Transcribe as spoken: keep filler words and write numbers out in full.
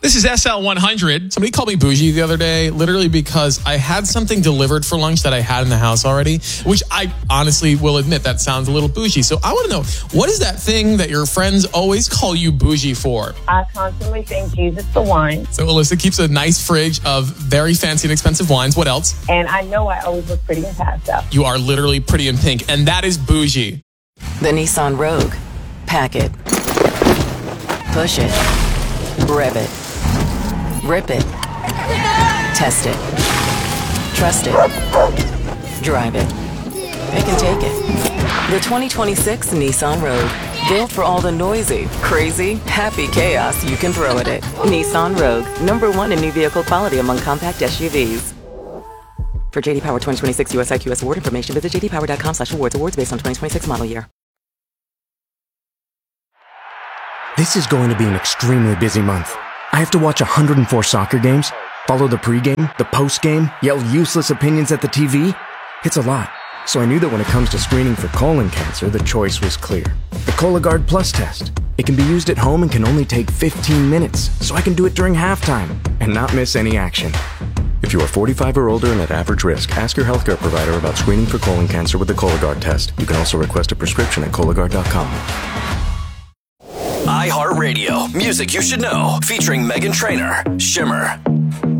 This is S L one hundred. Somebody called me bougie the other day, literally because I had something delivered for lunch that I had in the house already, which I honestly will admit that sounds a little bougie. So I want to know, what is that thing that your friends always call you bougie for? I constantly think Jesus the wine. So Alyssa keeps a nice fridge of very fancy and expensive wines. What else? And I know I always look pretty and passed out. You are literally pretty in pink, and that is bougie. The Nissan Rogue. Pack it. Push it. Rev it. Rip it. Test it. Trust it. Drive it. Pick and take it. The twenty twenty-six Nissan Rogue. Built for all the noisy, crazy, happy chaos you can throw at it. Nissan Rogue. Number one in new vehicle quality among compact S U Vs. For J D Power twenty twenty-six U S I Q S award information, visit j d power dot com slash awards. Awards based on twenty twenty-six model year. This is going to be an extremely busy month. I have to watch one hundred four soccer games, follow the pregame, the postgame, yell useless opinions at the T V. It's a lot. So I knew that when it comes to screening for colon cancer, the choice was clear. The Cologuard Plus test. It can be used at home and can only take fifteen minutes, so I can do it during halftime and not miss any action. If you are forty-five or older and at average risk, ask your healthcare provider about screening for colon cancer with the Cologuard test. You can also request a prescription at Cologuard dot com. iHeartRadio, music you should know, featuring Meghan Trainor, Shimmer.